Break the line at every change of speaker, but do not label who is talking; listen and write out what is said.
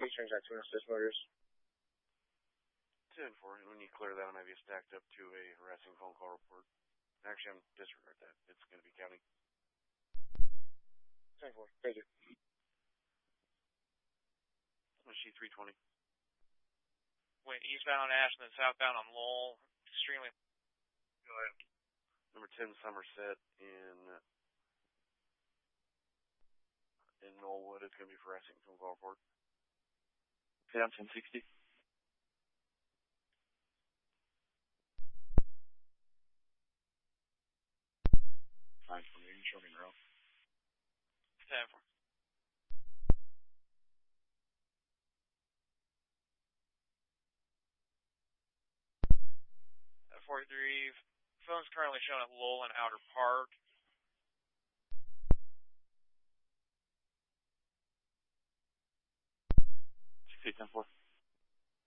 change that to an assist motors.
10-4, when you clear that one, have you stacked up to a harassing phone call report? Actually, I'm disregard that. It's going to be county.
10-4, thank you.
She 320.
Went eastbound on Ashland and southbound on Lowell. Extremely.
Go ahead. Number 10, Somerset in Knollwood. It's going to be for harassing phone call report.
Yeah, 1060. Fine for me. Show me the route.
10-4. 43. Phone's currently shown at Lowell and Outer Park.